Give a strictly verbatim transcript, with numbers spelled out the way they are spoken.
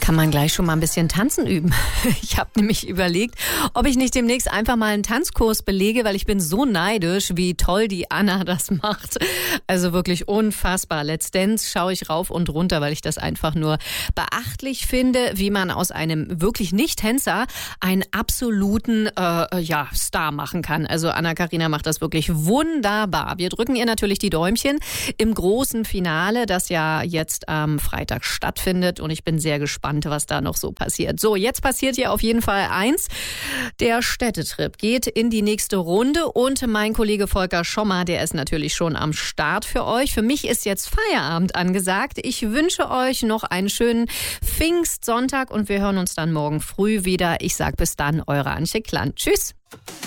kann man gleich schon mal ein bisschen tanzen üben. Ich habe nämlich überlegt, ob ich nicht demnächst einfach mal einen Tanzkurs belege, weil ich bin so neidisch, wie toll die Anna das macht. Also wirklich unfassbar. Let's Dance schaue ich rauf und runter, weil ich das einfach nur beachtlich finde, wie man aus einem wirklich Nicht-Tänzer einen absoluten äh, ja, Star machen kann. Also Anna-Karina macht das wirklich wunderbar. Wir drücken ihr natürlich die Däumchen im großen Finale, das ja jetzt am Freitag stattfindet, und ich bin sehr gespannt, was da noch so passiert. So, jetzt passiert hier auf jeden Fall eins. Der Städtetrip geht in die nächste Runde und mein Kollege Volker Schommer, der ist natürlich schon am Start für euch. Für mich ist jetzt Feierabend angesagt. Ich wünsche euch noch einen schönen Pfingstsonntag und wir hören uns dann morgen früh wieder. Ich sag bis dann, eure Antje Klant. Tschüss.